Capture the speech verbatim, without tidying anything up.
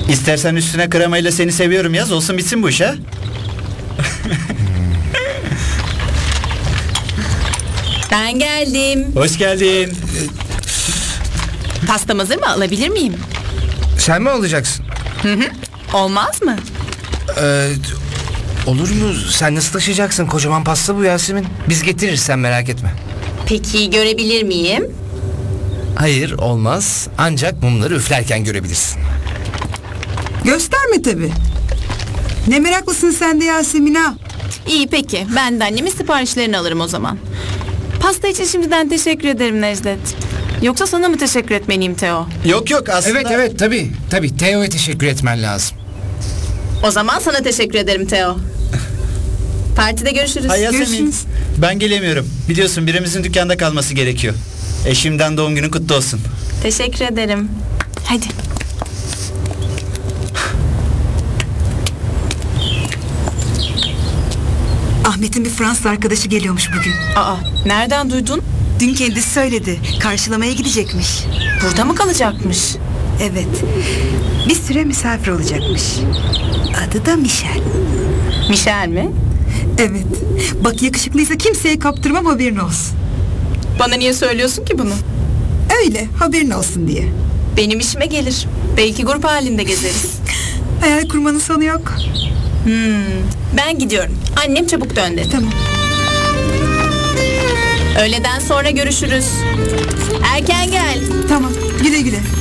İstersen üstüne kremayla seni seviyorum yaz, olsun bitsin bu iş ha. Ben geldim. Hoş geldin. Pastam hazır mı? Alabilir miyim? Sen mi alacaksın? Hı hı. Olmaz mı? Ee, olur mu? Sen nasıl taşıyacaksın? Kocaman pasta bu Yasemin. Biz getiririz, sen merak etme. Peki görebilir miyim? Hayır, olmaz. Ancak mumları üflerken görebilirsin. Gösterme tabii. Ne meraklısın sen de Yasemin ha. İyi peki. Ben de annemin siparişlerini alırım o zaman. Pasta için şimdiden teşekkür ederim Necdet. Yoksa sana mı teşekkür etmeliyim Teo? Yok yok aslında. Evet evet tabii. Tabii Teo'ya teşekkür etmen lazım. O zaman sana teşekkür ederim Teo. Partide görüşürüz. Hay Yasemin, Görüşürüz. ben gelemiyorum. Biliyorsun birimizin dükkanda kalması gerekiyor. Eşimden doğum günün kutlu olsun. Teşekkür ederim. Hadi. Ahmet'in bir Fransız arkadaşı geliyormuş bugün. Aa, nereden duydun? Dün kendisi söyledi. Karşılamaya gidecekmiş. Burada mı kalacakmış? Evet. Bir süre misafir olacakmış. Adı da Michel. Michel mi? Evet. Bak yakışıklıysa kimseye kaptırmam, haberin olsun. Bana niye söylüyorsun ki bunu? Öyle, haberin olsun diye. Benim işime gelir. Belki grup halinde gezeriz. Hayal kurmanın sonu yok. Hmm, ben gidiyorum. Annem çabuk dön dedi. Tamam. Öğleden sonra görüşürüz. Erken gel. Tamam. Güle güle.